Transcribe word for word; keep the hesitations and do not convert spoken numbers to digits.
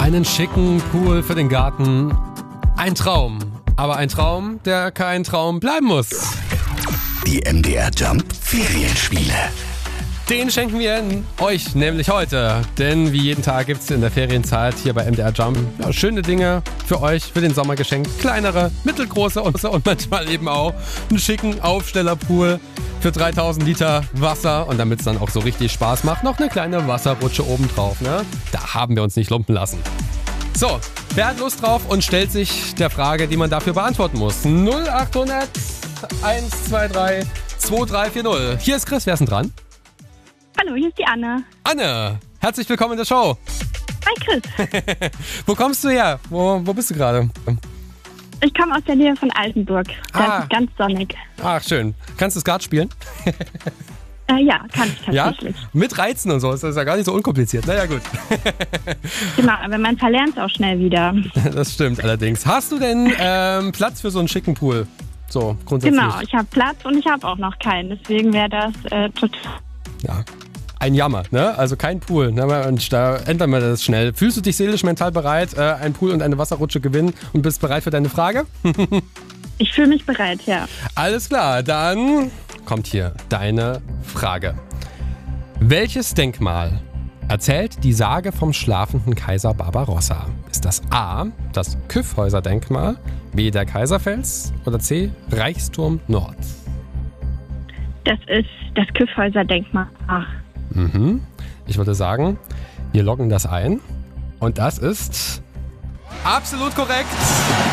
Einen schicken Pool für den Garten. Ein Traum. Aber ein Traum, der kein Traum bleiben muss. Die M D R Jump Ferienspiele. Den schenken wir euch nämlich heute. Denn wie jeden Tag gibt es in der Ferienzeit hier bei M D R Jump ja, schöne Dinge für euch, für den Sommer geschenkt. Kleinere, mittelgroße und, und manchmal eben auch einen schicken Aufstellerpool für dreitausend Liter Wasser. Und damit es dann auch so richtig Spaß macht, noch eine kleine Wasserrutsche obendrauf. Ne? Da haben wir uns nicht lumpen lassen. So, wer hat Lust drauf und stellt sich der Frage, die man dafür beantworten muss? null achthundert eins zwei drei zwei drei vier null. Hier ist Chris, wer ist denn dran? Hallo, hier ist die Anne. Anne, herzlich willkommen in der Show. Hi Chris. Wo kommst du her? Wo, wo bist du gerade? Ich komme aus der Nähe von Altenburg. Da Ah. ist es ganz sonnig. Ach, schön. Kannst du Skat spielen? Äh, ja, kann ich Ja? tatsächlich. Mit Reizen und so. Das ist ja gar nicht so unkompliziert. Naja, gut. Genau, aber man verlernt es auch schnell wieder. Das stimmt allerdings. Hast du denn ähm, Platz für so einen schicken Pool? So, grundsätzlich. Genau, ich habe Platz und ich habe auch noch keinen. Deswegen wäre das äh, total... Ja. Ein Jammer, ne? Also kein Pool. Ne? Und da ändern wir das schnell. Fühlst du dich seelisch, mental bereit, äh, ein Pool und eine Wasserrutsche gewinnen und bist bereit für deine Frage? Ich fühle mich bereit, ja. Alles klar, dann kommt hier deine Frage. Welches Denkmal erzählt die Sage vom schlafenden Kaiser Barbarossa? Ist das A, das Kyffhäuser-Denkmal, B, der Kaiserfels oder C, Reichsturm Nord? Das ist das Kyffhäuser-Denkmal. Ach, Mhm. Ich würde sagen, wir loggen das ein und das ist absolut korrekt.